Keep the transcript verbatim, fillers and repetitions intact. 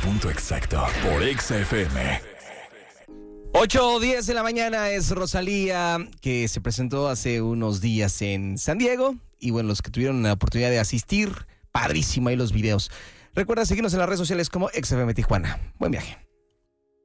punto exacto por Exa F M. ocho o diez de la mañana es Rosalía, que se presentó hace unos días en San Diego. Y bueno, los que tuvieron la oportunidad de asistir, padrísimo ahí los videos. Recuerda seguirnos en las redes sociales como Exa F M Tijuana. Buen viaje.